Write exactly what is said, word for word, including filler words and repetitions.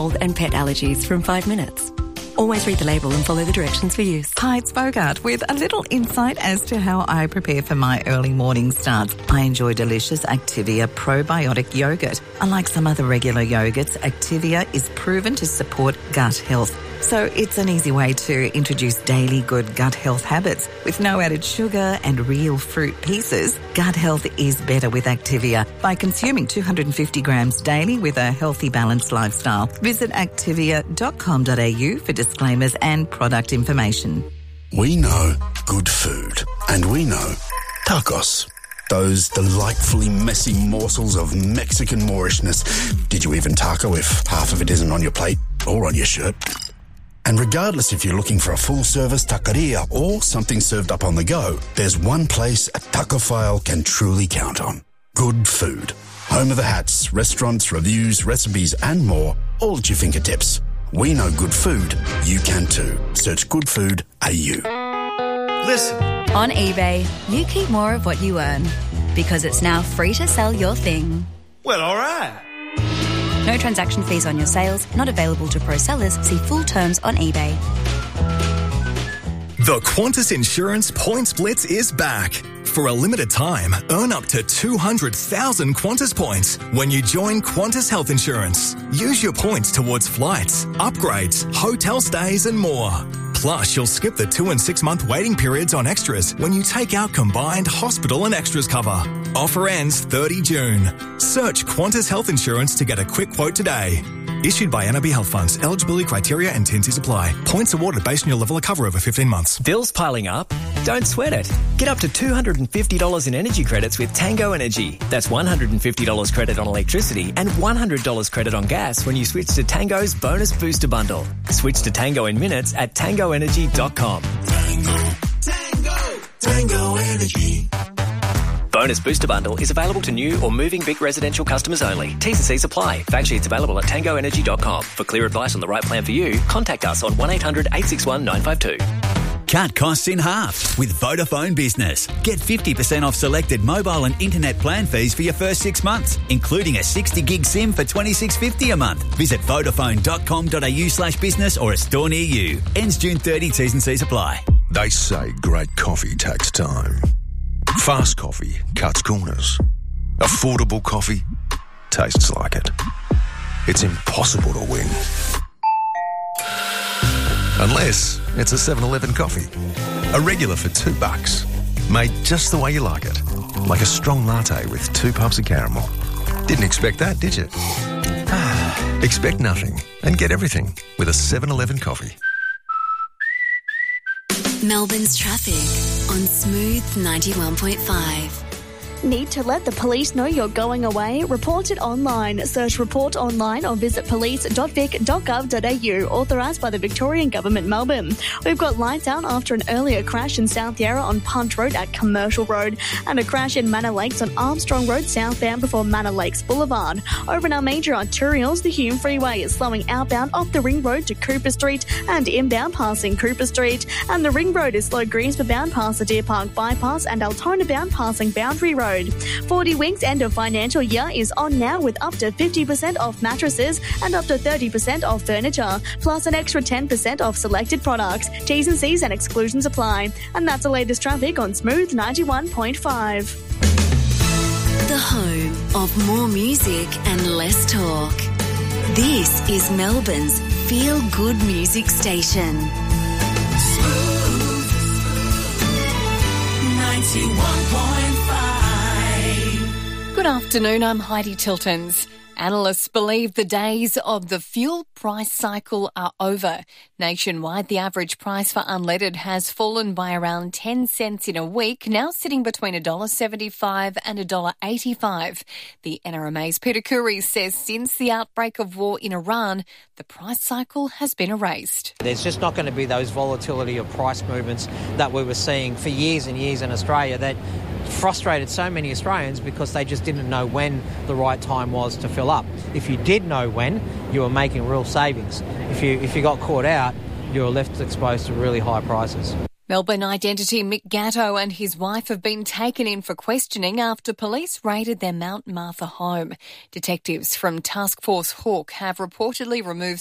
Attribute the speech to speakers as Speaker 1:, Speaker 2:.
Speaker 1: and pet allergies from five minutes. Always read the label and follow the directions for use.
Speaker 2: Hi, it's Bogart with a little insight as to how I prepare for my early morning starts. I enjoy delicious Activia probiotic yogurt. Unlike some other regular yogurts, Activia is proven to support gut health. So it's an easy way to introduce daily good gut health habits. With no added sugar and real fruit pieces, gut health is better with Activia by consuming two hundred fifty grams daily with a healthy, balanced lifestyle. Visit activia dot com dot a u for disclaimers and product information.
Speaker 3: We know good food, and we know tacos. Those delightfully messy morsels of Mexican Moorishness. Did you even taco if half of it isn't on your plate or on your shirt? And regardless if you're looking for a full-service taqueria or something served up on the go, there's one place a tacophile can truly count on. Good food. Home of the hats, restaurants, reviews, recipes and more, all at your fingertips. We know good food. You can too. Search Good Food A U.
Speaker 4: Listen.
Speaker 5: On eBay, you keep more of what you earn because it's now free to sell your thing.
Speaker 4: Well, all right.
Speaker 5: No transaction fees on your sales, not available to pro sellers. See full terms on eBay.
Speaker 6: The Qantas Insurance Points Blitz is back. For a limited time, earn up to two hundred thousand Qantas points when you join Qantas Health Insurance. Use your points towards flights, upgrades, hotel stays and more. Plus, you'll skip the two and six month waiting periods on extras when you take out combined hospital and extras cover. Offer ends thirtieth of June. Search Qantas Health Insurance to get a quick quote today. Issued by N R B Health Funds. Eligibility criteria and T N Cs apply. Points awarded based on your level of cover over fifteen months.
Speaker 7: Bills piling up? Don't sweat it. Get up to two hundred fifty dollars in energy credits with Tango Energy. That's one hundred fifty dollars credit on electricity and one hundred dollars credit on gas when you switch to Tango's Bonus Booster Bundle. Switch to Tango in minutes at tango energy dot com.
Speaker 4: Tango, Tango, Tango Energy.
Speaker 7: Bonus Booster Bundle is available to new or moving Vic residential customers only. T's and C's apply. Fact sheets available at tango energy dot com. For clear advice on the right plan for you, contact us on one eight hundred eight six one nine five two.
Speaker 8: Cut costs in half with Vodafone Business. Get fifty percent off selected mobile and internet plan fees for your first six months, including a sixty gig SIM for twenty-six fifty a month. Visit vodafone dot com dot a u slash business or a store near you. Ends June thirtieth, T's and C's apply.
Speaker 9: They say great coffee takes time. Fast coffee cuts corners. Affordable coffee tastes like it. It's impossible to win. Unless it's a seven eleven coffee. A regular for two bucks. Made just the way you like it. Like a strong latte with two puffs of caramel. Didn't expect that, did you? Expect nothing and get everything with a seven eleven coffee.
Speaker 10: Melbourne's traffic on Smooth ninety-one point five.
Speaker 11: Need to let the police know you're going away? Report it online. Search Report Online or visit police dot vic dot gov dot a u, authorised by the Victorian Government, Melbourne. We've got lights out after an earlier crash in South Yarra on Punt Road at Commercial Road and a crash in Manor Lakes on Armstrong Road southbound before Manor Lakes Boulevard. Over in our major arterials, the Hume Freeway is slowing outbound off the Ring Road to Cooper Street and inbound passing Cooper Street. And the Ring Road is slow Greensborough bound past the Deer Park Bypass and Altona bound passing Boundary Road. forty Winks end of financial year is on now with up to fifty percent off mattresses and up to thirty percent off furniture, plus an extra ten percent off selected products. T's and C's and exclusions apply. And that's the latest traffic on Smooth ninety-one point five.
Speaker 10: The home of more music and less talk. This is Melbourne's Feel Good Music Station.
Speaker 4: Smooth ninety-one point five.
Speaker 12: Good afternoon, I'm Heidi Tiltons. Analysts believe the days of the fuel price cycle are over. Nationwide, the average price for unleaded has fallen by around ten cents in a week, now sitting between one dollar seventy-five and one dollar eighty-five. The N R M A's Peter Khoury says since the outbreak of war in Iran, the price cycle has been erased.
Speaker 13: There's just not going to be those volatility of price movements that we were seeing for years and years in Australia that frustrated so many Australians because they just didn't know when the right time was to fill up. If you did know when, you were making real savings. If you if you got caught out, you were left exposed to really high prices.
Speaker 12: Melbourne identity Mick Gatto and his wife have been taken in for questioning after police raided their Mount Martha home. Detectives from Task Force Hawk have reportedly removed